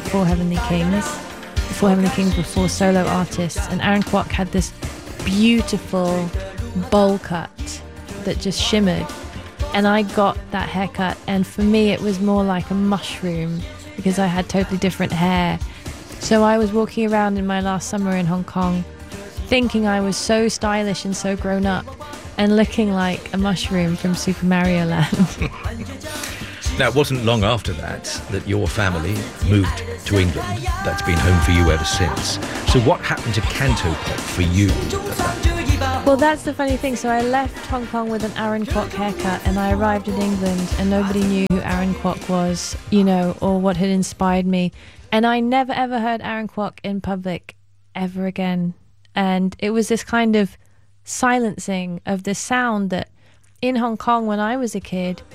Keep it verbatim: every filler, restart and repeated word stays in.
before Heavenly Kings. The Four Heavenly Kings were four solo artists, and Aaron Kwok had this beautiful bowl cut that just shimmered. And I got that haircut, and for me it was more like a mushroom because I had totally different hair. So I was walking around in my last summer in Hong Kong thinking I was so stylish and so grown up and looking like a mushroom from Super Mario Land. Now, it wasn't long after that that your family moved to England. That's been home for you ever since. So what happened to Cantopop for you at that? Well, that's the funny thing. So I left Hong Kong with an Aaron Kwok haircut, and I arrived in England and nobody knew who Aaron Kwok was, you know, or what had inspired me. And I never ever heard Aaron Kwok in public ever again. And it was this kind of silencing of the sound that in Hong Kong when I was a kid